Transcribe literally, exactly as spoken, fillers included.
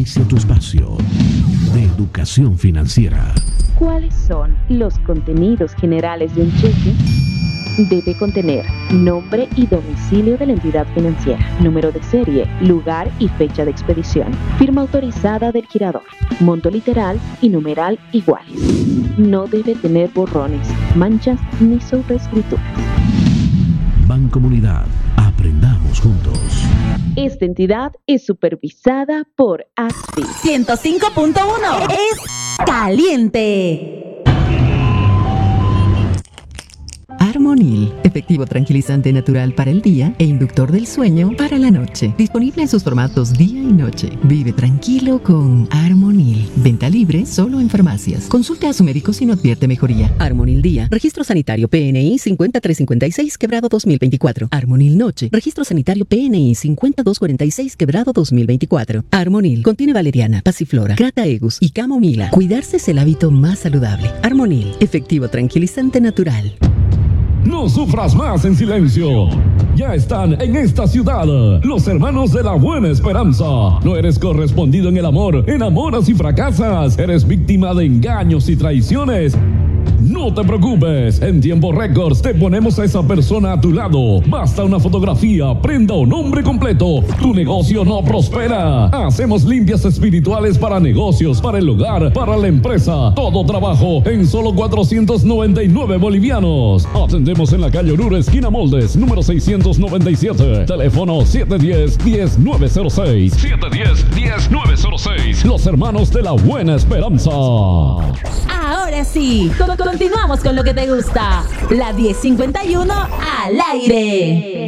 Inicia tu espacio de educación financiera. ¿Cuáles son los contenidos generales de un cheque? Debe contener nombre y domicilio de la entidad financiera, número de serie, lugar y fecha de expedición, firma autorizada del girador, monto literal y numeral iguales. No debe tener borrones, manchas ni sobreescrituras. Bancomunidad, aprendamos juntos. Esta entidad es supervisada por A S F I. ciento cinco punto uno es caliente. Armonil, efectivo tranquilizante natural para el día e inductor del sueño para la noche. Disponible en sus formatos día y noche. Vive tranquilo con Armonil. Venta libre solo en farmacias. Consulte a su médico si no advierte mejoría. Armonil Día. Registro sanitario P N I cinco tres cinco seis quebrado dos mil veinticuatro. Armonil Noche. Registro sanitario P N I cinco dos cuatro seis quebrado dos mil veinticuatro. Armonil contiene valeriana, pasiflora, crataegus y camomila. Cuidarse es el hábito más saludable. Armonil, efectivo tranquilizante natural. No sufras más en silencio. Ya están en esta ciudad los hermanos de la Buena Esperanza. No eres correspondido en el amor, enamoras y fracasas. Eres víctima de engaños y traiciones. No te preocupes, en tiempo récords te ponemos a esa persona a tu lado. Basta una fotografía, prenda o nombre completo. Tu negocio no prospera. Hacemos limpias espirituales para negocios, para el hogar, para la empresa. Todo trabajo en solo cuatrocientos noventa y nueve bolivianos. Atendemos en la calle Oruro, esquina Moldes, número seiscientos noventa y siete. Teléfono siete uno cero, uno cero nueve cero seis. siete uno cero, uno cero nueve cero seis. Los hermanos de la Buena Esperanza. Ahora sí, continuamos con lo que te gusta. La diez cincuenta y uno al aire.